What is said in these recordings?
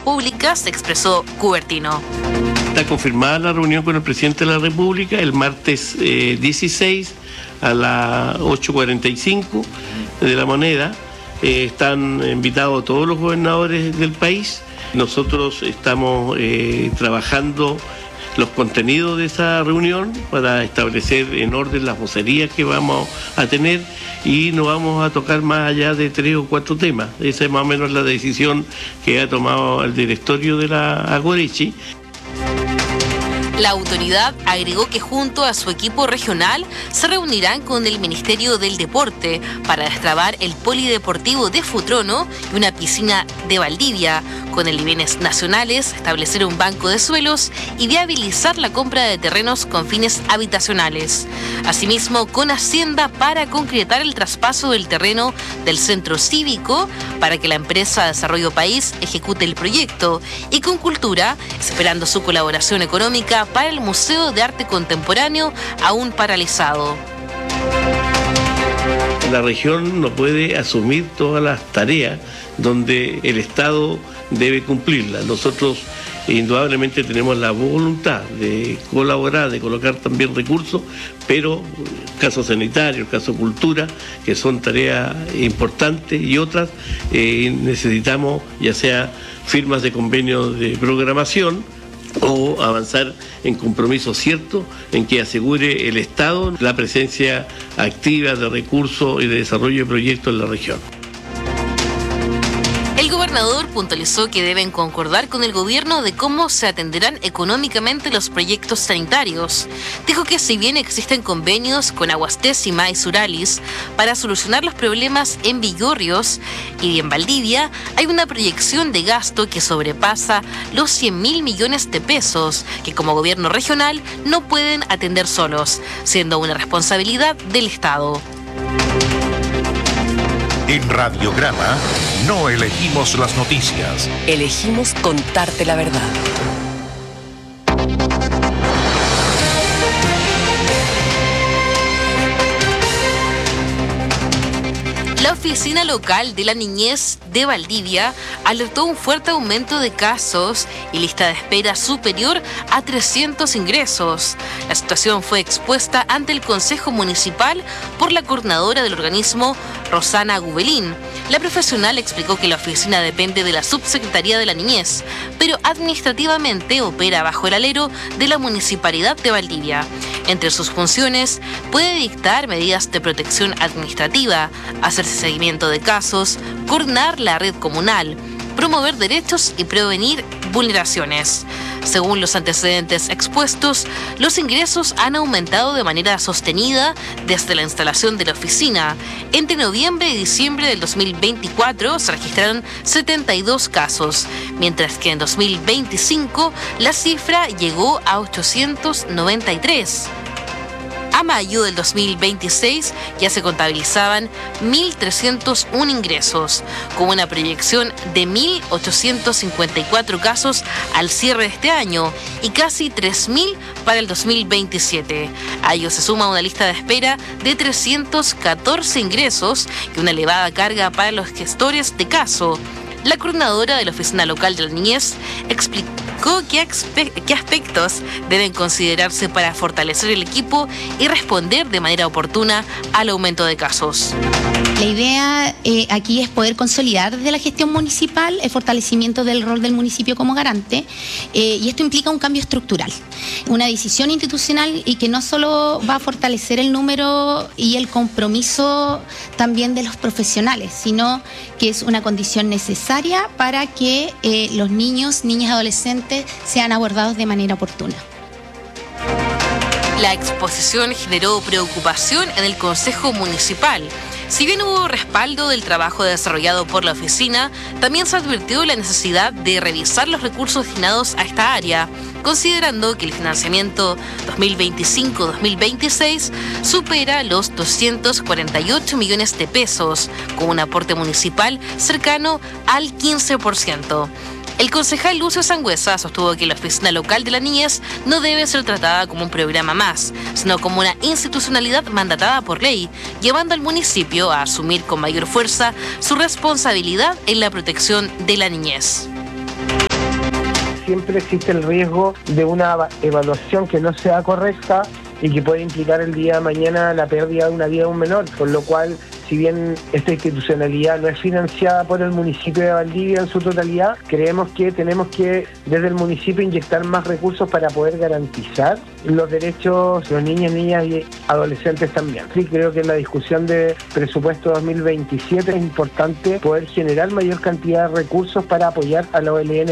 Públicas, expresó Cubertino. Está confirmada la reunión con el presidente de la República el martes 16 a las 8:45 de la Moneda. Están invitados todos los gobernadores del país. Nosotros estamos trabajando los contenidos de esa reunión para establecer en orden las vocerías que vamos a tener y no vamos a tocar más allá de 3 o 4 temas. Esa es más o menos la decisión que ha tomado el directorio de la Agorechi. La autoridad agregó que junto a su equipo regional se reunirán con el Ministerio del Deporte para destrabar el polideportivo de Futrono y una piscina de Valdivia, con el de bienes nacionales, establecer un banco de suelos y viabilizar la compra de terrenos con fines habitacionales. Asimismo, con Hacienda para concretar el traspaso del terreno del centro cívico para que la empresa Desarrollo País ejecute el proyecto, y con Cultura, esperando su colaboración económica para el Museo de Arte Contemporáneo aún paralizado. La región no puede asumir todas las tareas donde el Estado debe cumplirlas. Nosotros indudablemente tenemos la voluntad de colaborar, de colocar también recursos, pero caso sanitario, caso cultura, que son tareas importantes, y otras necesitamos ya sea firmas de convenios de programación o avanzar en compromisos ciertos en que asegure el Estado la presencia activa de recursos y de desarrollo de proyectos en la región. El gobernador puntualizó que deben concordar con el gobierno de cómo se atenderán económicamente los proyectos sanitarios. Dijo que si bien existen convenios con Aguastésima y Suralis para solucionar los problemas en Villorrios y en Valdivia, hay una proyección de gasto que sobrepasa los 100.000 millones de pesos, que como gobierno regional no pueden atender solos, siendo una responsabilidad del Estado. En Radiograma no elegimos las noticias. Elegimos contarte la verdad. La Oficina Local de la Niñez de Valdivia alertó un fuerte aumento de casos y lista de espera superior a 300 ingresos. La situación fue expuesta ante el Consejo Municipal por la coordinadora del organismo, Rosana Gubelín. La profesional explicó que la oficina depende de la Subsecretaría de la Niñez, pero administrativamente opera bajo el alero de la Municipalidad de Valdivia. Entre sus funciones, puede dictar medidas de protección administrativa, hacerse seguimiento de casos, coordinar la red comunal, promover derechos y prevenir vulneraciones. Según los antecedentes expuestos, los ingresos han aumentado de manera sostenida desde la instalación de la oficina. Entre noviembre y diciembre del 2024 se registraron 72 casos, mientras que en 2025 la cifra llegó a 893. A mayo del 2026 ya se contabilizaban 1.301 ingresos, con una proyección de 1.854 casos al cierre de este año y casi 3.000 para el 2027. A ello se suma una lista de espera de 314 ingresos y una elevada carga para los gestores de caso. La coordinadora de la Oficina Local de la Niñez explicó qué aspectos deben considerarse para fortalecer el equipo y responder de manera oportuna al aumento de casos. La idea aquí es poder consolidar desde la gestión municipal el fortalecimiento del rol del municipio como garante, y esto implica un cambio estructural, una decisión institucional, y que no solo va a fortalecer el número y el compromiso también de los profesionales, sino que es una condición necesaria para que los niños, niñas y adolescentes sean abordados de manera oportuna. La exposición generó preocupación en el Consejo Municipal. Si bien hubo respaldo del trabajo desarrollado por la oficina, también se advirtió la necesidad de revisar los recursos destinados a esta área, considerando que el financiamiento 2025-2026 supera los 248 millones de pesos, con un aporte municipal cercano al 15%. El concejal Lucio Sangüesa sostuvo que la Oficina Local de la Niñez no debe ser tratada como un programa más, sino como una institucionalidad mandatada por ley, llevando al municipio a asumir con mayor fuerza su responsabilidad en la protección de la niñez. siempre existe el riesgo de una evaluación que no sea correcta y que puede implicar el día de mañana la pérdida de una vida de un menor, por lo cual, si bien esta institucionalidad no es financiada por el municipio de Valdivia en su totalidad, creemos que tenemos que desde el municipio inyectar más recursos para poder garantizar los derechos de los niños, niñas y adolescentes también. Sí, creo que en la discusión de presupuesto 2027 es importante poder generar mayor cantidad de recursos para apoyar a la OLN.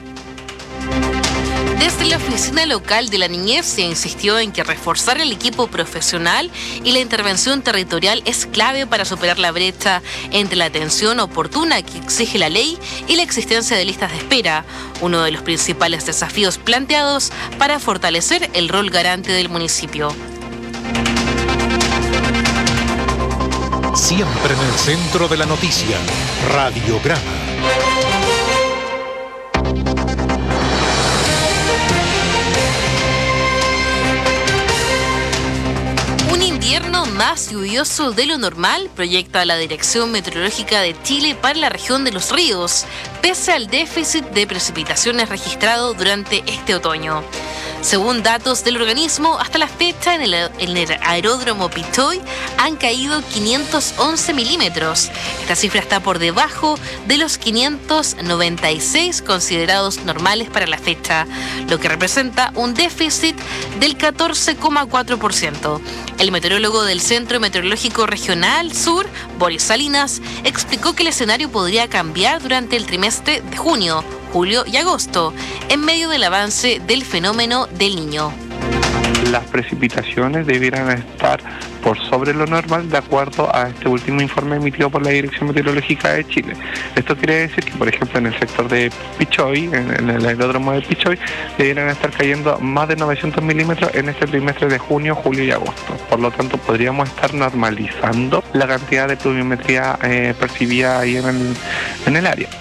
Desde la Oficina Local de la Niñez se insistió en que reforzar el equipo profesional y la intervención territorial es clave para superar la brecha entre la atención oportuna que exige la ley y la existencia de listas de espera, uno de los principales desafíos planteados para fortalecer el rol garante del municipio. Siempre en el centro de la noticia, Radiograma. Invierno más lluvioso de lo normal proyecta la Dirección Meteorológica de Chile para la región de Los Ríos, pese al déficit de precipitaciones registrado durante este otoño. Según datos del organismo, hasta la fecha en el aeródromo Pichoy han caído 511 milímetros. Esta cifra está por debajo de los 596 considerados normales para la fecha, lo que representa un déficit del 14,4%. El meteorólogo del Centro Meteorológico Regional Sur, Boris Salinas, explicó que el escenario podría cambiar durante el trimestre de junio, julio y agosto, en medio del avance del fenómeno del Niño. Las precipitaciones debieran estar por sobre lo normal de acuerdo a este último informe emitido por la Dirección Meteorológica de Chile. Esto quiere decir que, por ejemplo, en el sector de Pichoy, en el aeródromo de Pichoy, debieran estar cayendo más de 900 milímetros en este trimestre de junio, julio y agosto. Por lo tanto, podríamos estar normalizando la cantidad de pluviometría percibida ahí en el área.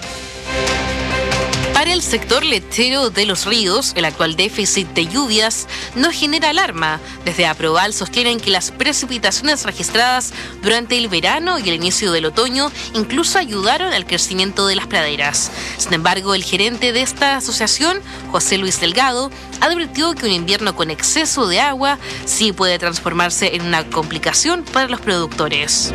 Para el sector lechero de Los Ríos, el actual déficit de lluvias no genera alarma. Desde Aproval sostienen que las precipitaciones registradas durante el verano y el inicio del otoño incluso ayudaron al crecimiento de las praderas. Sin embargo, el gerente de esta asociación, José Luis Delgado, advirtió que un invierno con exceso de agua sí puede transformarse en una complicación para los productores.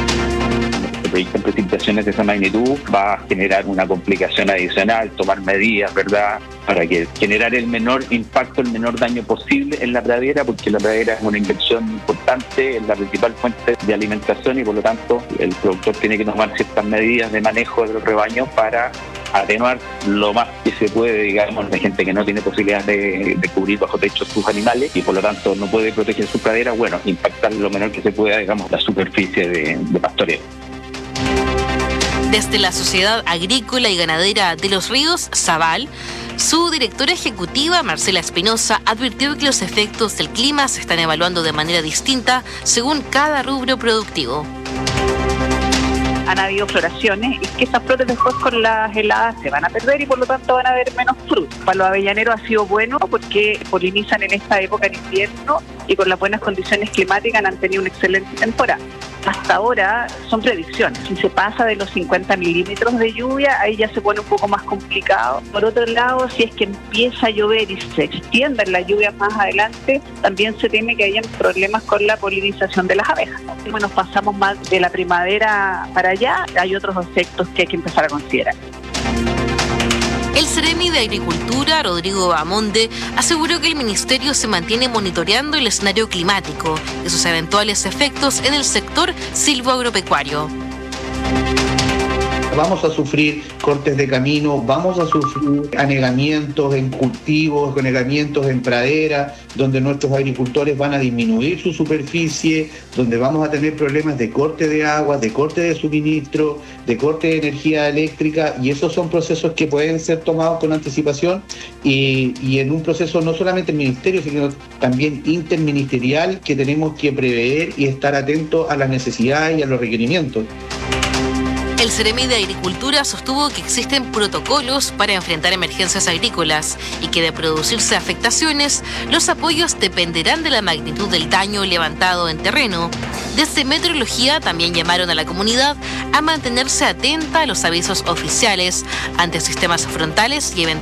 En precipitaciones de esa magnitud va a generar una complicación adicional, tomar medidas, ¿verdad?, para que generar el menor impacto, el menor daño posible en la pradera, porque la pradera es una inversión importante, es la principal fuente de alimentación y por lo tanto el productor tiene que tomar ciertas medidas de manejo del rebaño para atenuar lo más que se puede, digamos, de gente que no tiene posibilidad de cubrir bajo techo sus animales y por lo tanto no puede proteger su pradera, bueno, impactar lo menor que se pueda, digamos, la superficie de pastoreo. Desde la Sociedad Agrícola y Ganadera de Los Ríos, Sabal, su directora ejecutiva, Marcela Espinosa, advirtió que los efectos del clima se están evaluando de manera distinta según cada rubro productivo. Han habido floraciones y que esas flores después con las heladas se van a perder y por lo tanto van a haber menos frutos. Para los avellaneros ha sido bueno porque polinizan en esta época en invierno y con las buenas condiciones climáticas han tenido una excelente temporada. Hasta ahora son predicciones. Si se pasa de los 50 milímetros de lluvia, ahí ya se pone un poco más complicado. Por otro lado, si es que empieza a llover y se extienden las lluvias más adelante, también se teme que hayan problemas con la polinización de las abejas. Si nos pasamos más de la primavera para allá, hay otros efectos que hay que empezar a considerar. El Ceremi de Agricultura, Rodrigo Bahamonde, aseguró que el ministerio se mantiene monitoreando el escenario climático y sus eventuales efectos en el sector silvoagropecuario. Vamos a sufrir cortes de camino, vamos a sufrir anegamientos en cultivos, anegamientos en pradera, donde nuestros agricultores van a disminuir su superficie, donde vamos a tener problemas de corte de agua, de corte de suministro, de corte de energía eléctrica, y esos son procesos que pueden ser tomados con anticipación y en un proceso no solamente el ministerio, sino también interministerial, que tenemos que prever y estar atentos a las necesidades y a los requerimientos. El Ceremi de Agricultura sostuvo que existen protocolos para enfrentar emergencias agrícolas y que de producirse afectaciones, los apoyos dependerán de la magnitud del daño levantado en terreno. Desde Meteorología también llamaron a la comunidad a mantenerse atenta a los avisos oficiales ante sistemas frontales y eventuales